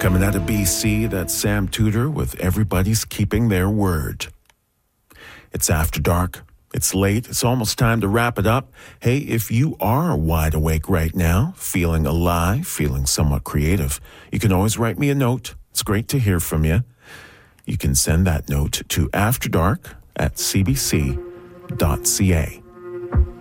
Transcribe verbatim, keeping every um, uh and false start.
Coming out of B C, that's Sam Tudor with Everybody's Keeping Their Word. It's after dark. It's late. It's almost time to wrap it up. Hey, if you are wide awake right now, feeling alive, feeling somewhat creative, you can always write me a note. It's great to hear from you. You can send that note to afterdark at c b c dot c a.